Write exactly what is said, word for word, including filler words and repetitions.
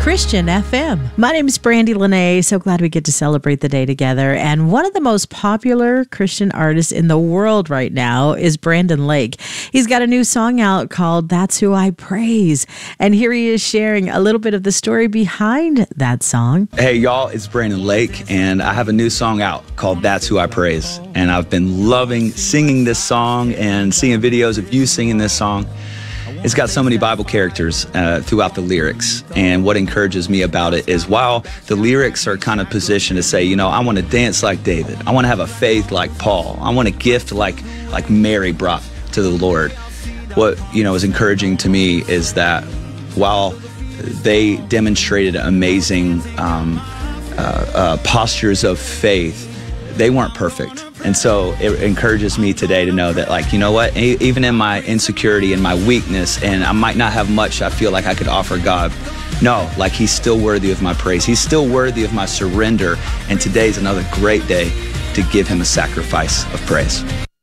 Christian F M. My name is Brandy Lene. So glad we get to celebrate the day together. And one of the most popular Christian artists in the world right now is Brandon Lake. He's got a new song out called That's Who I Praise. And here he is sharing a little bit of the story behind that song. Hey, y'all, it's Brandon Lake, and I have a new song out called That's Who I Praise. And I've been loving singing this song and seeing videos of you singing this song. It's got so many Bible characters uh, throughout the lyrics, and what encourages me about it is while the lyrics are kind of positioned to say, you know, I want to dance like David, I want to have a faith like Paul, I want a gift like like Mary brought to the Lord. What, you know, is encouraging to me is that while they demonstrated amazing um, uh, uh, postures of faith, they weren't perfect. And so it encourages me today to know that, like, you know what, even in my insecurity and my weakness, and I might not have much I feel like I could offer God, no, like, he's still worthy of my praise. He's still worthy of my surrender. And today's another great day to give him a sacrifice of praise.